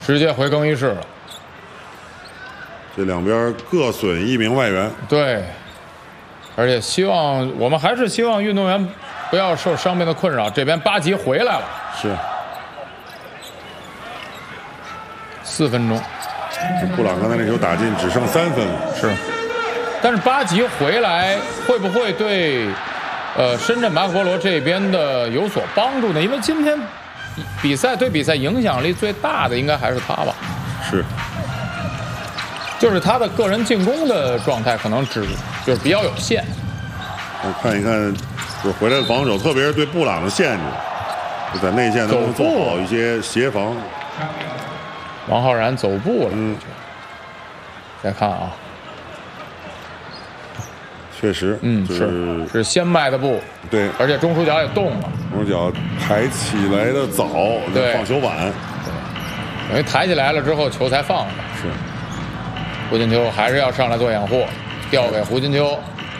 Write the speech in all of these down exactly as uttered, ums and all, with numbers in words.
直接回更衣室了。 这两边各损一名外援。 对，而且希望我们还是希望运动员不要受伤病的困扰。这边巴吉回来了， 是四分钟。 布朗刚才那球打进，只剩三分了。 是，但是巴吉回来会不会对呃深圳马可波罗这边的有所帮助呢？因为今天比赛对比赛影响力最大的应该还是他吧。 是。 就是他的个人进攻的状态可能只就是比较有限。 我看一看，就是回来的防守，特别是对布朗的限制，就在内线能做好一些协防。 王浩然走步了， 嗯， 再看啊， 确实， 嗯， 是是先迈的步， 对， 而且中枢脚也动了， 中枢脚抬起来的早， 对， 放球晚， 等于抬起来了之后球才放的。 是。 胡金秋还是要上来做掩护，调给胡金秋，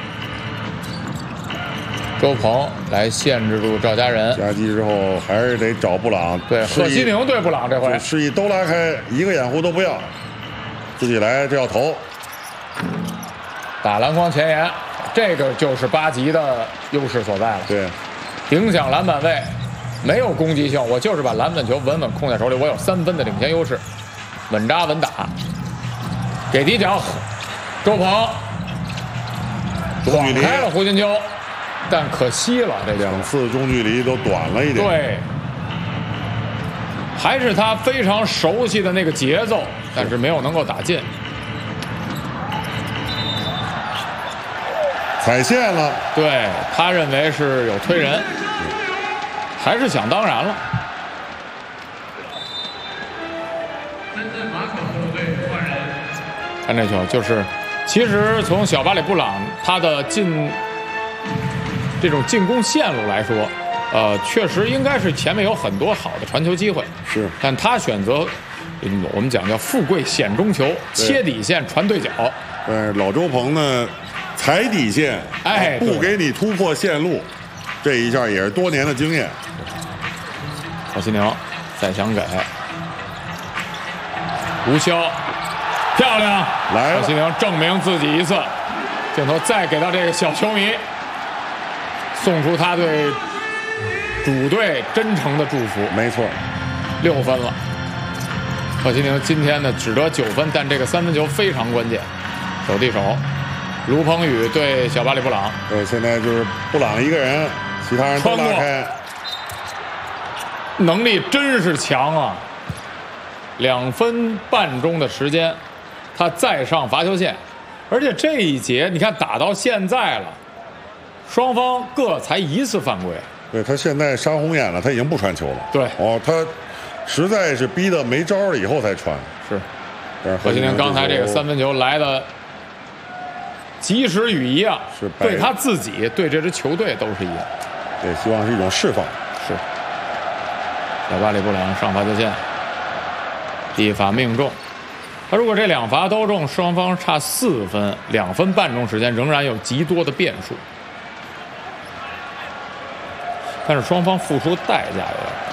周鹏来限制住赵家人。 夹击之后还是得找布朗。 对，贺西宁对布朗这回示意都拉开，一个掩护都不要，自己来，这要投。 打篮筐前沿，这个就是巴吉的优势所在了。 对， 顶响篮板位，没有攻击性，我就是把篮板球稳稳控在手里，我有三分的领先优势，稳扎稳打。给底角，周鹏躲开了胡金秋，但可惜了，这两次中距离都短了一点。 对，还是他非常熟悉的那个节奏，但是没有能够打进。 踩线了， 对他认为是有推人，还是想当然了。看这球，就是其实从小巴里布朗他的进这种进攻线路来说，呃，确实应该是前面有很多好的传球机会， 是， 但他选择，嗯，我们讲叫富贵险中求，切底线传对角。 但是老周鹏呢，踩底线， 哎， 不给你突破线路，这一下也是多年的经验。 何西宁再想给吴潇。漂亮， 来了！ 何西宁证明自己一次。镜头再给到这个小球迷，送出他对主队真诚的祝福。 没错， 六分了。何西宁今天呢只得九分，但这个三分球非常关键。手递手，卢鹏宇对小巴里布朗。 对，现在就是布朗一个人，其他人都拉开。 能力真是强啊！两分半钟的时间。他再上罚球线，而且这一节你看打到现在了，双方各才一次犯规。 对，他现在杀红眼了，他已经不传球了。 对， 哦，他实在是逼得没招了以后才传。 是， 但是何西宁刚才这个三分球来的及时雨一样， 是对他自己对这支球队都是一样。 对，希望是一种释放。 是，小巴里布朗上罚球线，一罚命中。他如果这两罚都中，双方差四分，两分半钟时间仍然有极多的变数，但是双方付出代价有点大。